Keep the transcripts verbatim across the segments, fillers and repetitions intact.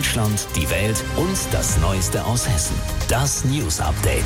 Deutschland, die Welt und das Neueste aus Hessen. Das News Update.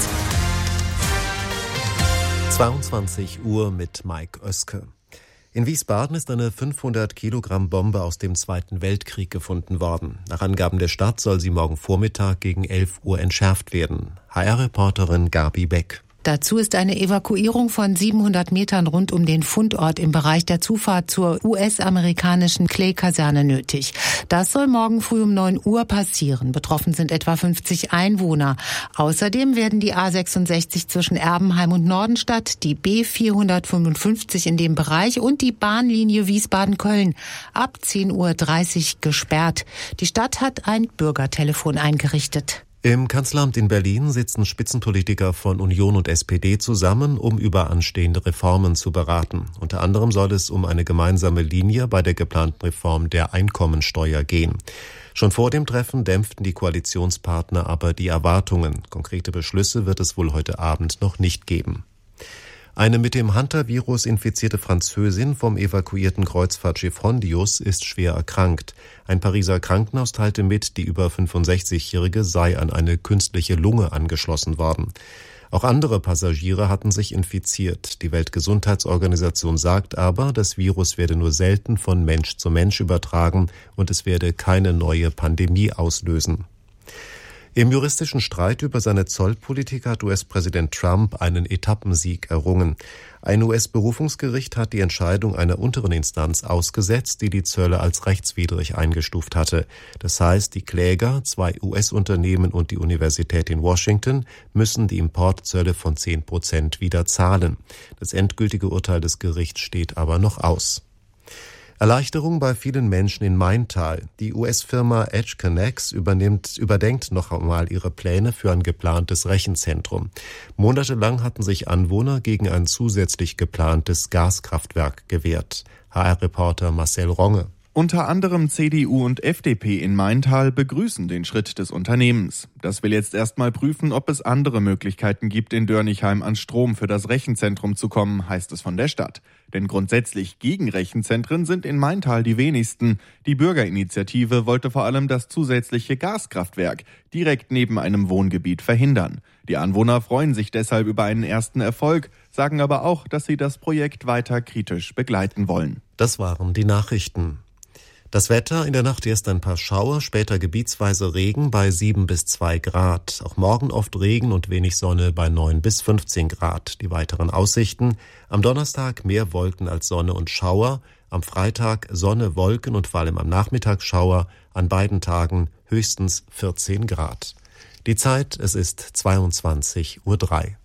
zweiundzwanzig Uhr mit Mike Oeske. In Wiesbaden ist eine fünfhundert Kilogramm Bombe aus dem Zweiten Weltkrieg gefunden worden. Nach Angaben der Stadt soll sie morgen Vormittag gegen elf Uhr entschärft werden. H R-Reporterin Gabi Beck. Dazu ist eine Evakuierung von siebenhundert Metern rund um den Fundort im Bereich der Zufahrt zur U S-amerikanischen Clay-Kaserne nötig. Das soll morgen früh um neun Uhr passieren. Betroffen sind etwa fünfzig Einwohner. Außerdem werden die A sechsundsechzig zwischen Erbenheim und Nordenstadt, die B vierhundertfünfundfünfzig in dem Bereich und die Bahnlinie Wiesbaden-Köln ab zehn Uhr dreißig gesperrt. Die Stadt hat ein Bürgertelefon eingerichtet. Im Kanzleramt in Berlin sitzen Spitzenpolitiker von Union und S P D zusammen, um über anstehende Reformen zu beraten. Unter anderem soll es um eine gemeinsame Linie bei der geplanten Reform der Einkommensteuer gehen. Schon vor dem Treffen dämpften die Koalitionspartner aber die Erwartungen. Konkrete Beschlüsse wird es wohl heute Abend noch nicht geben. Eine mit dem Hunter-Virus infizierte Französin vom evakuierten Kreuzfahrtschiff Hondius ist schwer erkrankt. Ein Pariser Krankenhaus teilte mit, die über fünfundsechzigjährige sei an eine künstliche Lunge angeschlossen worden. Auch andere Passagiere hatten sich infiziert. Die Weltgesundheitsorganisation sagt aber, das Virus werde nur selten von Mensch zu Mensch übertragen und es werde keine neue Pandemie auslösen. Im juristischen Streit über seine Zollpolitik hat U S-Präsident Trump einen Etappensieg errungen. Ein U S-Berufungsgericht hat die Entscheidung einer unteren Instanz ausgesetzt, die die Zölle als rechtswidrig eingestuft hatte. Das heißt, die Kläger, zwei U S-Unternehmen und die Universität in Washington, müssen die Importzölle von zehn Prozent wieder zahlen. Das endgültige Urteil des Gerichts steht aber noch aus. Erleichterung bei vielen Menschen in Maintal. Die U S-Firma Edge Connects übernimmt, überdenkt noch einmal ihre Pläne für ein geplantes Rechenzentrum. Monatelang hatten sich Anwohner gegen ein zusätzlich geplantes Gaskraftwerk gewehrt. H R-Reporter Marcel Ronge. Unter anderem C D U und F D P in Maintal begrüßen den Schritt des Unternehmens. Das will jetzt erstmal prüfen, ob es andere Möglichkeiten gibt, in Dörnigheim an Strom für das Rechenzentrum zu kommen, heißt es von der Stadt. Denn grundsätzlich gegen Rechenzentren sind in Maintal die wenigsten. Die Bürgerinitiative wollte vor allem das zusätzliche Gaskraftwerk direkt neben einem Wohngebiet verhindern. Die Anwohner freuen sich deshalb über einen ersten Erfolg, sagen aber auch, dass sie das Projekt weiter kritisch begleiten wollen. Das waren die Nachrichten. Das Wetter, in der Nacht erst ein paar Schauer, später gebietsweise Regen bei sieben bis zwei Grad. Auch morgen oft Regen und wenig Sonne bei neun bis fünfzehn Grad. Die weiteren Aussichten: am Donnerstag mehr Wolken als Sonne und Schauer, am Freitag Sonne, Wolken und vor allem am Nachmittag Schauer, an beiden Tagen höchstens vierzehn Grad. Die Zeit, es ist zweiundzwanzig Uhr drei.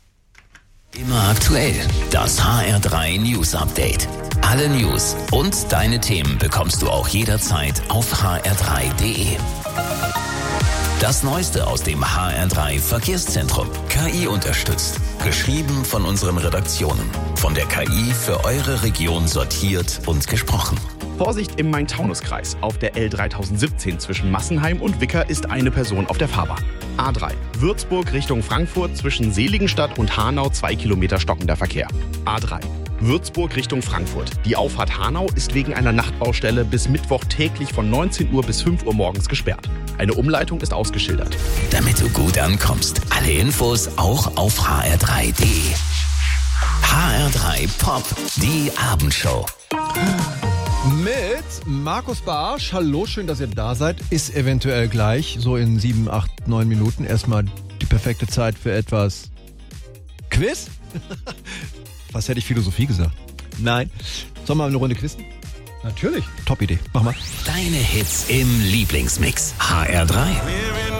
Immer aktuell, das H R drei News Update. Alle News und deine Themen bekommst du auch jederzeit auf h r drei punkt d e. Das Neueste aus dem H R drei Verkehrszentrum. K I unterstützt. Geschrieben von unseren Redaktionen. Von der K I für eure Region sortiert und gesprochen. Vorsicht im Main-Taunus-Kreis. Auf der L dreitausendsiebzehn zwischen Massenheim und Wicker ist eine Person auf der Fahrbahn. A drei. Würzburg Richtung Frankfurt zwischen Seligenstadt und Hanau zwei Kilometer stockender Verkehr. A drei. Würzburg Richtung Frankfurt. Die Auffahrt Hanau ist wegen einer Nachtbaustelle bis Mittwoch täglich von neunzehn Uhr bis fünf Uhr morgens gesperrt. Eine Umleitung ist ausgeschildert. Damit du gut ankommst. Alle Infos auch auf h r drei punkt d e. H R drei Pop, die Abendshow. Mit Markus Barsch. Hallo, schön, dass ihr da seid. Ist eventuell gleich, so in sieben, acht, neun Minuten, erstmal die perfekte Zeit für etwas Quiz. Was hätte ich Philosophie gesagt? Nein. Sollen wir eine Runde quizzen? Natürlich. Top Idee. Mach mal. Deine Hits im Lieblingsmix. H R drei.